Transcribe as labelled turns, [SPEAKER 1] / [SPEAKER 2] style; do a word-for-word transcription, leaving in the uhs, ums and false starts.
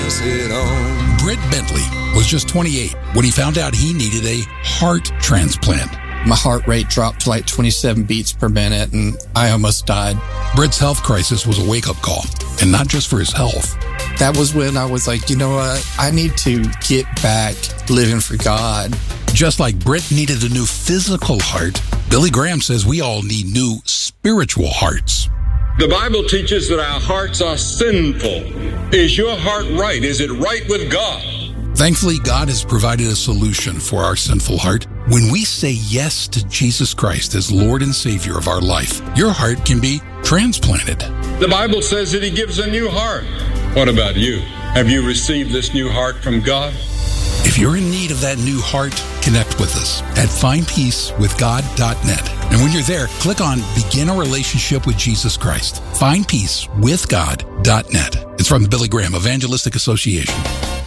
[SPEAKER 1] pass it on.
[SPEAKER 2] Britt Bentley was just twenty-eight when he found out he needed a heart transplant.
[SPEAKER 3] My heart rate dropped to like twenty-seven beats per minute, and I almost died.
[SPEAKER 2] Britt's health crisis was a wake-up call, and not just for his health.
[SPEAKER 3] That was when I was like, you know what? I need to get back living for God.
[SPEAKER 2] Just like Britt needed a new physical heart, Billy Graham says we all need new spiritual hearts.
[SPEAKER 4] The Bible teaches that our hearts are sinful. Is your heart right? Is it right with God?
[SPEAKER 2] Thankfully, God has provided a solution for our sinful heart. When we say yes to Jesus Christ as Lord and Savior of our life, your heart can be transplanted.
[SPEAKER 4] The Bible says that He gives a new heart. What about you? Have you received this new heart from God?
[SPEAKER 2] If you're in need of that new heart, connect with us at find peace with god dot net. And when you're there, click on Begin a Relationship with Jesus Christ. find peace with god dot net. It's from the Billy Graham Evangelistic Association.